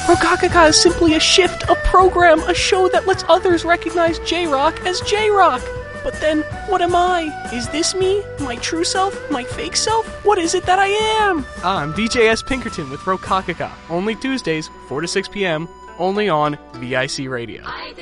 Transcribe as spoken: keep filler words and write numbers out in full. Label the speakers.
Speaker 1: Rokakaka is simply a shift, a program, a show that lets others recognize J-Rock as J-Rock. But then, what am I? Is this me? My true self? My fake self? What is it that I am? I'm D J S Pinkerton with Rokakaka. Only Tuesdays, four to six p.m., only on V I C Radio.